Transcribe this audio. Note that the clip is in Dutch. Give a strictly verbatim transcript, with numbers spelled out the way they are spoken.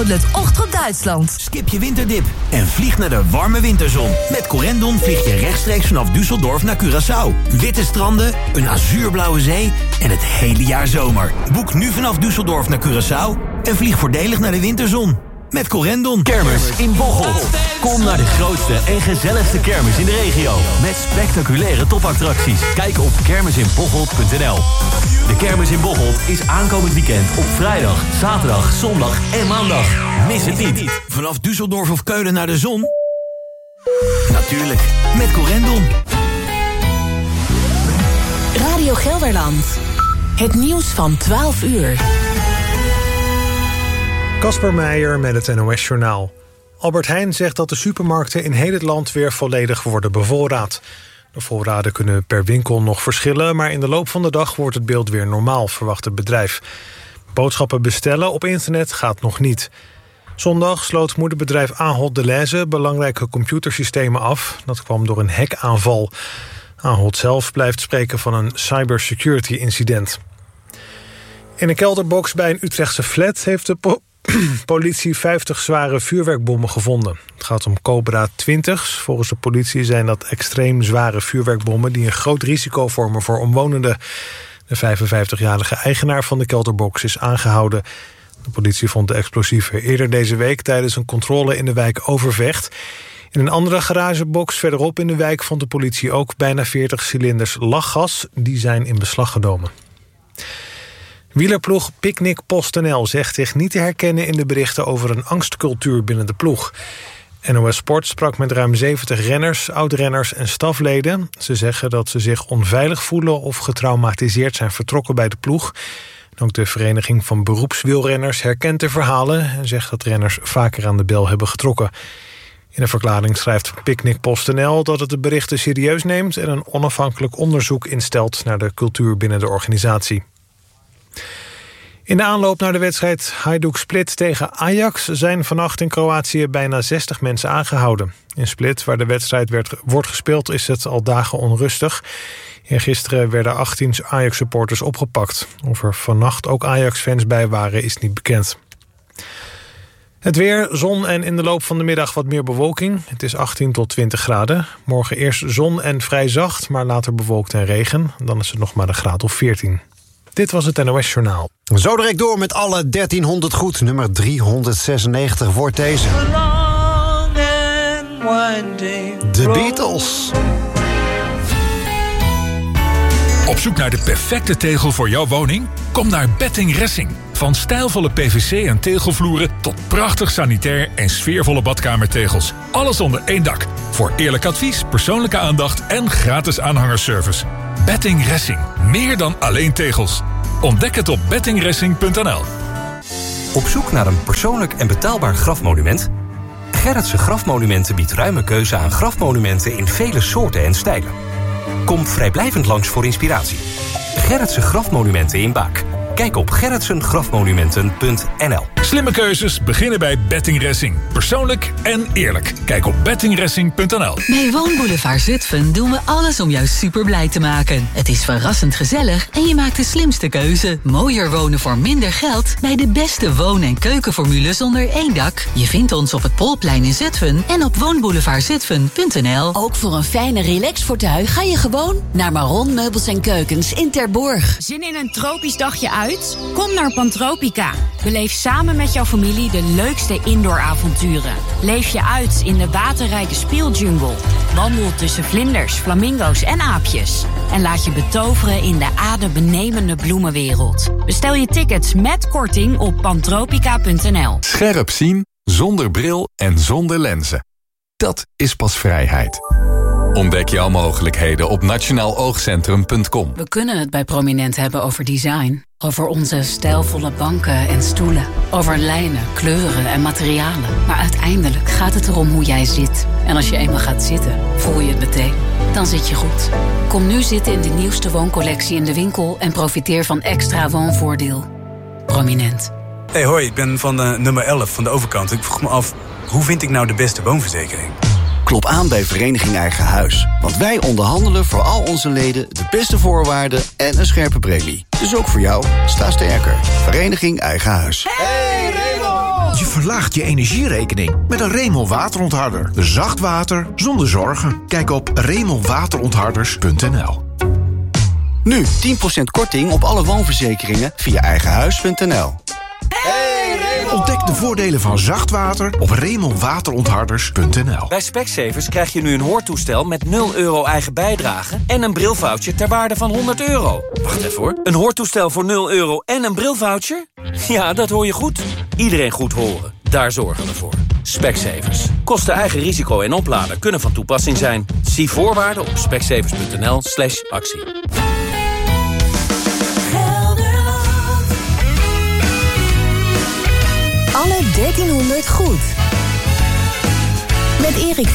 outlet Ochtend Duitsland. Skip je winterdip en vlieg naar de warme winterzon. Met Corendon vlieg je rechtstreeks vanaf Düsseldorf naar Curaçao. Witte stranden, een azuurblauwe zee en het hele jaar zomer. Boek nu vanaf Düsseldorf naar Curaçao en vlieg voordelig naar de winterzon. Met Corendon. Kermis in Bocholt. Kom naar de grootste en gezelligste kermis in de regio. Met spectaculaire topattracties. Kijk op kermis in bocholt punt n l. De Kermis in Bocholt is aankomend weekend op vrijdag, zaterdag, zondag en maandag. Mis het niet. Vanaf Düsseldorf of Keulen naar de zon? Natuurlijk, met Corendon. Radio Gelderland. Het nieuws van twaalf uur. Kasper Meijer met het N O S-journaal. Albert Heijn zegt dat de supermarkten in heel het land weer volledig worden bevoorraad. De voorraden kunnen per winkel nog verschillen, maar in de loop van de dag wordt het beeld weer normaal, verwacht het bedrijf. Boodschappen bestellen op internet gaat nog niet. Zondag sloot moederbedrijf Ahold Delhaize belangrijke computersystemen af. Dat kwam door een hackaanval. Ahold zelf blijft spreken van een cybersecurity incident. In een kelderbox bij een Utrechtse flat heeft de po- politie vijftig zware vuurwerkbommen gevonden. Het gaat om Cobra twintig's. Volgens de politie zijn dat extreem zware vuurwerkbommen die een groot risico vormen voor omwonenden. De vijfenvijftigjarige eigenaar van de kelderbox is aangehouden. De politie vond de explosieven eerder deze week tijdens een controle in de wijk Overvecht. In een andere garagebox verderop in de wijk vond de politie ook bijna veertig cilinders lachgas. Die zijn in beslag genomen. Wielerploeg Picnic PostNL zegt zich niet te herkennen in de berichten over een angstcultuur binnen de ploeg. N O S Sport sprak met ruim zeventig renners, oud-renners en stafleden. Ze zeggen dat ze zich onveilig voelen of getraumatiseerd zijn vertrokken bij de ploeg. Ook de Vereniging van Beroepswielrenners herkent de verhalen en zegt dat renners vaker aan de bel hebben getrokken. In een verklaring schrijft Picnic PostNL dat het de berichten serieus neemt en een onafhankelijk onderzoek instelt naar de cultuur binnen de organisatie. In de aanloop naar de wedstrijd Hajduk Split tegen Ajax zijn vannacht in Kroatië bijna zestig mensen aangehouden. In Split, waar de wedstrijd werd, wordt gespeeld, is het al dagen onrustig. En gisteren werden achttien Ajax-supporters opgepakt. Of er vannacht ook Ajax-fans bij waren, is niet bekend. Het weer, zon en in de loop van de middag wat meer bewolking. Het is achttien tot twintig graden. Morgen eerst zon en vrij zacht, maar later bewolkt en regen. Dan is het nog maar een graad of veertien. Dit was het N O S-journaal. Zo direct door met alle dertienhonderd goed. Nummer driehonderdzesennegentig wordt deze. De Beatles. Op zoek naar de perfecte tegel voor jouw woning? Kom naar Betting Ressing. Van stijlvolle P V C en tegelvloeren tot prachtig sanitair en sfeervolle badkamertegels. Alles onder één dak. Voor eerlijk advies, persoonlijke aandacht en gratis aanhangerservice. Betting Ressing. Meer dan alleen tegels. Ontdek het op betting ressing punt n l. Op zoek naar een persoonlijk en betaalbaar grafmonument? Gerritsen Grafmonumenten biedt ruime keuze aan grafmonumenten in vele soorten en stijlen. Kom vrijblijvend langs voor inspiratie. Gerritsen Grafmonumenten in Baak. Kijk op gerritsen grafmonumenten punt n l. Slimme keuzes beginnen bij Betting Ressing. Persoonlijk en eerlijk. Kijk op betting ressing punt n l. Bij Woonboulevard Zutphen doen we alles om jou super blij te maken. Het is verrassend gezellig en je maakt de slimste keuze. Mooier wonen voor minder geld bij de beste woon- en keukenformules onder één dak. Je vindt ons op het Polplein in Zutphen en op woonboulevard zutphen punt n l. Ook voor een fijne relaxfortuin ga je gewoon naar Maron Meubels en Keukens in Terborg. Zin in een tropisch dagje uit? Kom naar Pantropica. Beleef samen met jouw familie de leukste indooravonturen. Leef je uit in de waterrijke speeljungle. Wandel tussen vlinders, flamingo's en aapjes. En laat je betoveren in de adembenemende bloemenwereld. Bestel je tickets met korting op pantropica punt n l. Scherp zien, zonder bril en zonder lenzen. Dat is pas vrijheid. Ontdek jouw mogelijkheden op nationaal oogcentrum punt com. We kunnen het bij Prominent hebben over design. Over onze stijlvolle banken en stoelen. Over lijnen, kleuren en materialen. Maar uiteindelijk gaat het erom hoe jij zit. En als je eenmaal gaat zitten, voel je het meteen. Dan zit je goed. Kom nu zitten in de nieuwste wooncollectie in de winkel... en profiteer van extra woonvoordeel. Prominent. Hey, hoi, ik ben van uh, nummer elf van de overkant. Ik vroeg me af, hoe vind ik nou de beste woonverzekering? Klop aan bij Vereniging Eigen Huis. Want wij onderhandelen voor al onze leden de beste voorwaarden en een scherpe premie. Dus ook voor jou, sta sterker. Vereniging Eigen Huis. Hey Raymond! Je verlaagt je energierekening met een Remel waterontharder. Zacht water zonder zorgen. Kijk op remelwaterontharders punt n l. Nu tien procent korting op alle woonverzekeringen via eigenhuis punt n l. Ontdek de voordelen van zacht water op remelwaterontharders punt n l. Bij Specsavers krijg je nu een hoortoestel met nul euro eigen bijdrage en een brilvoucher ter waarde van honderd euro. Wacht even hoor. Een hoortoestel voor nul euro en een brilvoucher? Ja, dat hoor je goed. Iedereen goed horen. Daar zorgen we voor. Specsavers. Kosten eigen risico en oplader kunnen van toepassing zijn. Zie voorwaarden op specsavers punt n l slash actie. Alle dertienhonderd goed. Met Erik